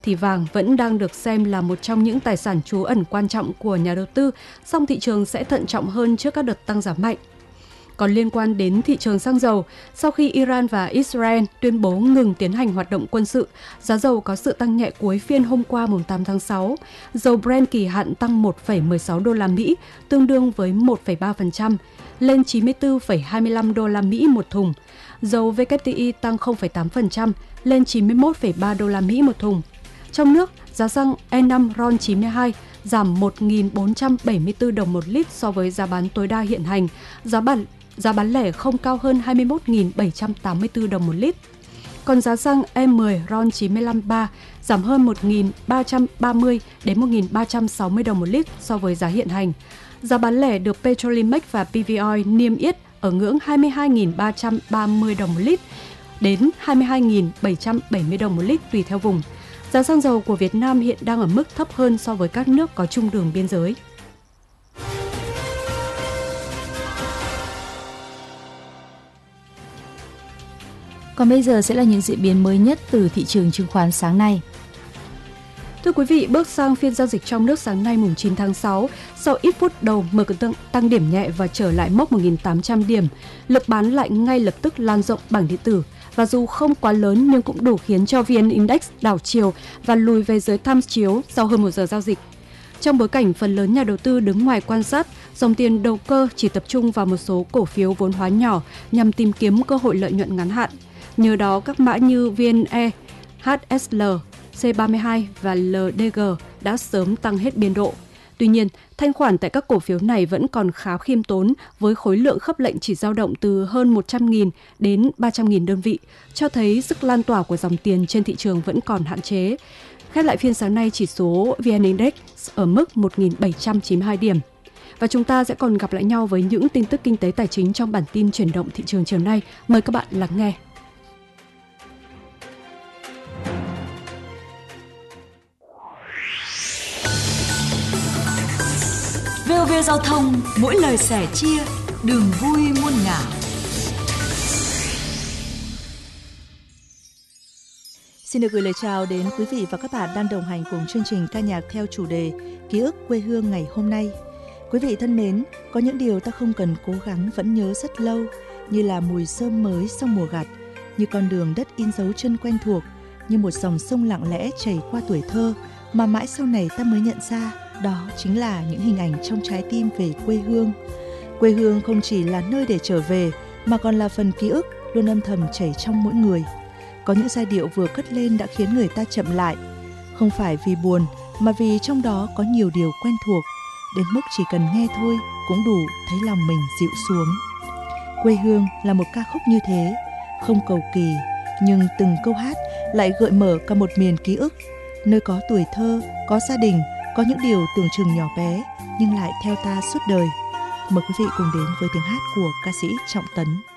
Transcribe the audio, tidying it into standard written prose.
thì vàng vẫn đang được xem là một trong những tài sản trú ẩn quan trọng của nhà đầu tư, song thị trường sẽ thận trọng hơn trước các đợt tăng giảm mạnh. Còn liên quan đến thị trường xăng dầu, sau khi Iran và Israel tuyên bố ngừng tiến hành hoạt động quân sự, giá dầu có sự tăng nhẹ cuối phiên hôm qua mùng 8 tháng 6. Dầu Brent kỳ hạn tăng 1,16 đô la Mỹ, tương đương với 1,3%, lên 94,25 đô la Mỹ một thùng. Dầu WTI tăng 0,8%, lên 91,3 đô la Mỹ một thùng. Trong nước, giá xăng E5 RON92 giảm 1.474 đồng một lít so với giá bán tối đa hiện hành. Giá bán lẻ không cao hơn 21.784 đồng một lít. Còn giá xăng E10 RON95 giảm hơn 1.330 đến 1.360 đồng một lít so với giá hiện hành. Giá bán lẻ được Petrolimex và PVoil niêm yết ở ngưỡng 22.330 đồng một lít đến 22.770 đồng một lít tùy theo vùng. Giá xăng dầu của Việt Nam hiện đang ở mức thấp hơn so với các nước có chung đường biên giới. Còn bây giờ sẽ là những diễn biến mới nhất từ thị trường chứng khoán sáng nay. Thưa quý vị, bước sang phiên giao dịch trong nước sáng nay mùng 9 tháng 6, sau ít phút đầu mở cửa tăng điểm nhẹ và trở lại mốc 1.800 điểm, lực bán lại ngay lập tức lan rộng bảng điện tử. Và dù không quá lớn nhưng cũng đủ khiến cho VN Index đảo chiều và lùi về dưới tham chiếu sau hơn 1 giờ giao dịch. Trong bối cảnh phần lớn nhà đầu tư đứng ngoài quan sát, dòng tiền đầu cơ chỉ tập trung vào một số cổ phiếu vốn hóa nhỏ nhằm tìm kiếm cơ hội lợi nhuận ngắn hạn. Nhờ đó, các mã như VNE, HSL, C32 và LDG đã sớm tăng hết biên độ. Tuy nhiên, thanh khoản tại các cổ phiếu này vẫn còn khá khiêm tốn với khối lượng khớp lệnh chỉ dao động từ hơn 100.000 đến 300.000 đơn vị, cho thấy sức lan tỏa của dòng tiền trên thị trường vẫn còn hạn chế. Khép lại phiên sáng nay, chỉ số VN Index ở mức 1.792 điểm. Và chúng ta sẽ còn gặp lại nhau với những tin tức kinh tế tài chính trong bản tin chuyển động thị trường chiều nay. Mời các bạn lắng nghe. VOV Giao thông, mỗi lời sẻ chia, đường vui muôn ngả. Xin được gửi lời chào đến quý vị và các bạn đang đồng hành cùng chương trình ca nhạc theo chủ đề Ký ức quê hương ngày hôm nay. Quý vị thân mến, có những điều ta không cần cố gắng vẫn nhớ rất lâu, như là mùi rơm mới sau mùa gặt, như con đường đất in dấu chân quen thuộc, như một dòng sông lặng lẽ chảy qua tuổi thơ mà mãi sau này ta mới nhận ra đó chính là những hình ảnh trong trái tim về quê hương. Quê hương không chỉ là nơi để trở về mà còn là phần ký ức luôn âm thầm chảy trong mỗi người. Có những giai điệu vừa cất lên đã khiến người ta chậm lại, không phải vì buồn mà vì trong đó có nhiều điều quen thuộc, đến mức chỉ cần nghe thôi cũng đủ thấy lòng mình dịu xuống. Quê hương là một ca khúc như thế, không cầu kỳ, nhưng từng câu hát lại gợi mở cả một miền ký ức, nơi có tuổi thơ, có gia đình, có những điều tưởng chừng nhỏ bé nhưng lại theo ta suốt đời. Mời quý vị cùng đến với tiếng hát của ca sĩ Trọng Tấn.